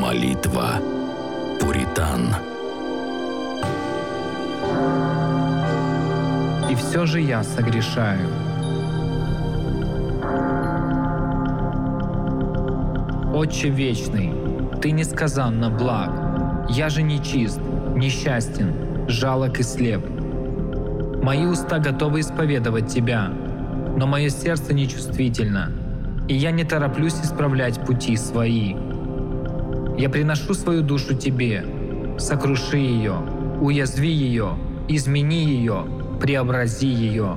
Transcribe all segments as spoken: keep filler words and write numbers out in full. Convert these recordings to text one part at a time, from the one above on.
Молитва пуритан. И все же я согрешаю. Отче вечный, Ты несказанно благ, я же нечист, несчастен, жалок и слеп. Мои уста готовы исповедовать Тебя, но мое сердце нечувствительно, и я не тороплюсь исправлять пути свои. Я приношу свою душу Тебе, сокруши ее, уязви ее, измени ее, преобрази ее.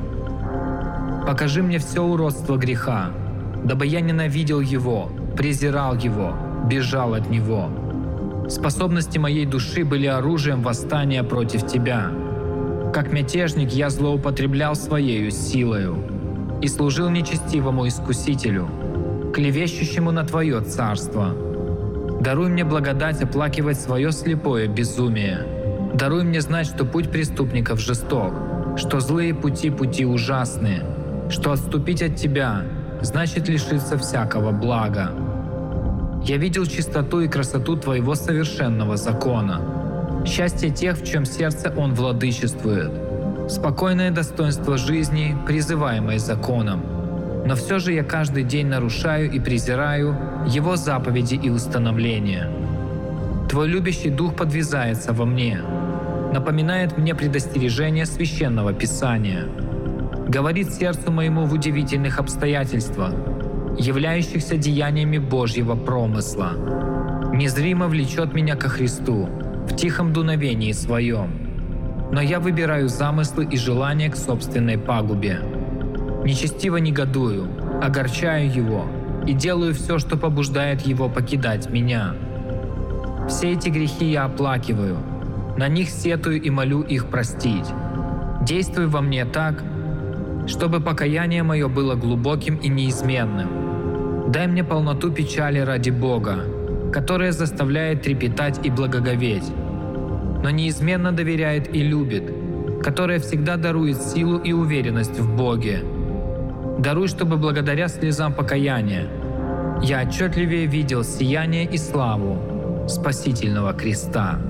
Покажи мне все уродство греха, дабы я ненавидел его, презирал его, бежал от него. Способности моей души были оружием восстания против Тебя. Как мятежник я злоупотреблял своею силою и служил нечестивому искусителю, клевещущему на Твое царство. Даруй мне благодать оплакивать свое слепое безумие. Даруй мне знать, что путь преступников жесток, что злые пути пути ужасные, что отступить от Тебя значит лишиться всякого блага. Я видел чистоту и красоту Твоего совершенного закона, счастье тех, в чем сердце Он владычествует, спокойное достоинство жизни, призываемой законом. Но все же я каждый день нарушаю и презираю Его заповеди и установления. Твой любящий Дух подвязается во мне, напоминает мне предостережение Священного Писания, говорит сердцу моему в удивительных обстоятельствах, являющихся деяниями Божьего промысла, незримо влечет меня ко Христу в тихом дуновении своем. Но я выбираю замыслы и желания к собственной пагубе. Нечестиво негодую, огорчаю Его и делаю все, что побуждает Его покидать меня. Все эти грехи я оплакиваю, на них сетую и молю их простить. Действуй во мне так, чтобы покаяние мое было глубоким и неизменным. Дай мне полноту печали ради Бога, которая заставляет трепетать и благоговеть, но неизменно доверяет и любит, которая всегда дарует силу и уверенность в Боге. Даруй, чтобы благодаря слезам покаяния я отчетливее видел сияние и славу спасительного креста.